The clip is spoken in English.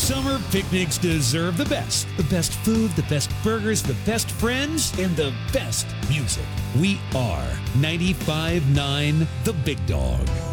Summer picnics deserve the best. The best food, the best burgers, the best friends, and the best music. We are 95.9 The Big Dog.